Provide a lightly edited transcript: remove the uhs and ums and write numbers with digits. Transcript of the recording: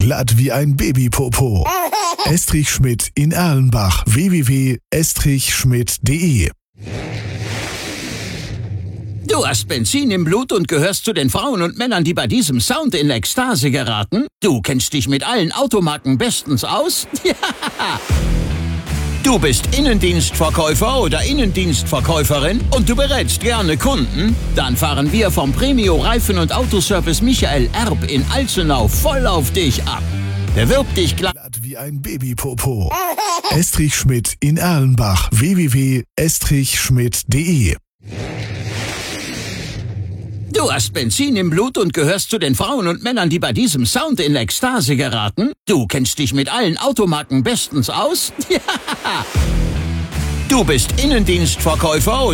glatt wie ein Babypopo. Estrich Schmidt in Erlenbach. www.estrichschmidt.de. Du hast Benzin im Blut und gehörst zu den Frauen und Männern, die bei diesem Sound in Ekstase geraten? Du kennst dich mit allen Automarken bestens aus? Ja! Du bist Innendienstverkäufer oder Innendienstverkäuferin und du berätst gerne Kunden? Dann fahren wir vom Premio Reifen- und Autoservice Michael Erb in Alzenau voll auf dich ab. Bewirb dich glatt Wie ein Babypopo. Estrich Schmidt in Erlenbach. www.estrichschmidt.de. Du hast Benzin im Blut und gehörst zu den Frauen und Männern, die bei diesem Sound in Ekstase geraten? Du kennst dich mit allen Automarken bestens aus? Ja! Du bist Innendienstverkäufer oder